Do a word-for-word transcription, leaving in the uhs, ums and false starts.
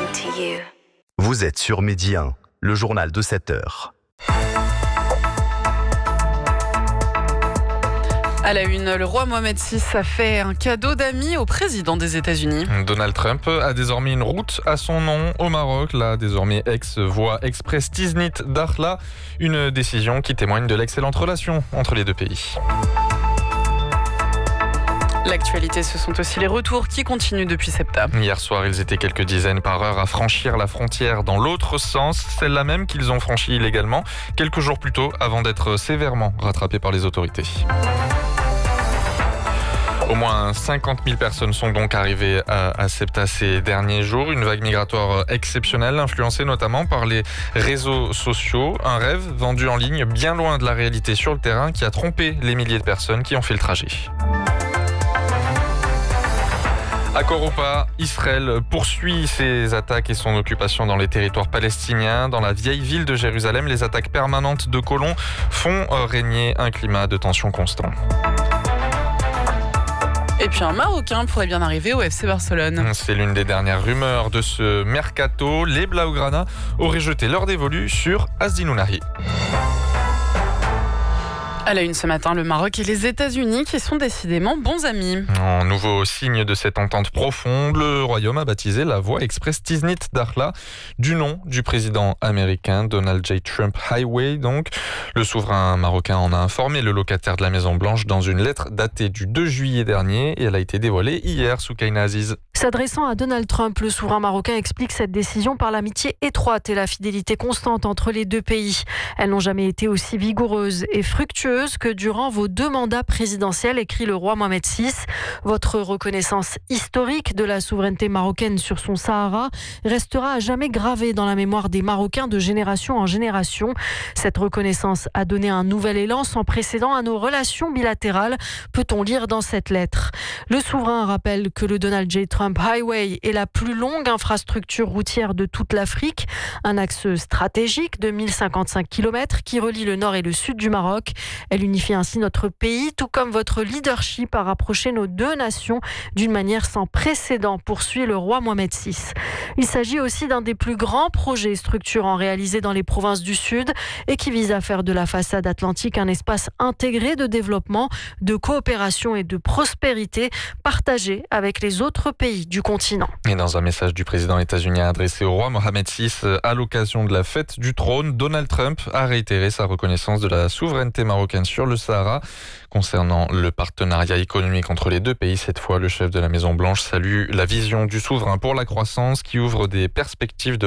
to you. Vous êtes sur Midi un, le journal de sept heures. À la une, le roi Mohamed six a fait un cadeau d'amis au président des États-Unis. Donald Trump a désormais une route à son nom au Maroc, la désormais ex-voie express Tiznit-Dakhla, une décision qui témoigne de l'excellente relation entre les deux pays. L'actualité, ce sont aussi les retours qui continuent depuis septembre. Hier soir, ils étaient quelques dizaines par heure à franchir la frontière dans l'autre sens, celle-là même qu'ils ont franchie illégalement quelques jours plus tôt avant d'être sévèrement rattrapés par les autorités. Au moins cinquante mille personnes sont donc arrivées à, à Ceuta ces derniers jours. Une vague migratoire exceptionnelle, influencée notamment par les réseaux sociaux. Un rêve vendu en ligne bien loin de la réalité sur le terrain qui a trompé les milliers de personnes qui ont fait le trajet. Accord ou pas, Israël poursuit ses attaques et son occupation dans les territoires palestiniens. Dans la vieille ville de Jérusalem, les attaques permanentes de colons font régner un climat de tension constant. Et puis un Marocain pourrait bien arriver au F C Barcelone. C'est l'une des dernières rumeurs de ce mercato. Les Blaugrana auraient jeté leur dévolu sur Asdin Ounahi. À la une ce matin, le Maroc et les États-Unis qui sont décidément bons amis. En nouveau signe de cette entente profonde, le Royaume a baptisé la voie express Tiznit-Dakhla du nom du président américain Donald J. Trump Highway. Donc, le souverain marocain en a informé le locataire de la Maison-Blanche dans une lettre datée du deux juillet dernier et elle a été dévoilée hier sous Soukaina Aziz. S'adressant à Donald Trump, le souverain marocain explique cette décision par l'amitié étroite et la fidélité constante entre les deux pays. Elles n'ont jamais été aussi vigoureuses et fructueuses que durant vos deux mandats présidentiels, écrit le roi Mohamed six. Votre reconnaissance historique de la souveraineté marocaine sur son Sahara restera à jamais gravée dans la mémoire des Marocains de génération en génération. Cette reconnaissance a donné un nouvel élan sans précédent à nos relations bilatérales, peut-on lire dans cette lettre. Le souverain rappelle que le Donald J. Trump Highway est la plus longue infrastructure routière de toute l'Afrique, un axe stratégique de mille cinquante-cinq kilomètres qui relie le nord et le sud du Maroc. Elle unifie ainsi notre pays, tout comme votre leadership à rapprocher nos deux nations d'une manière sans précédent, poursuit le roi Mohamed six. Il s'agit aussi d'un des plus grands projets structurants réalisés dans les provinces du Sud et qui vise à faire de la façade atlantique un espace intégré de développement, de coopération et de prospérité partagé avec les autres pays du continent. Et dans un message du président états-unien adressé au roi Mohamed six à l'occasion de la fête du trône, Donald Trump a réitéré sa reconnaissance de la souveraineté marocaine sur le Sahara. Concernant le partenariat économique entre les deux pays, cette fois, le chef de la Maison-Blanche salue la vision du souverain pour la croissance qui ouvre des perspectives de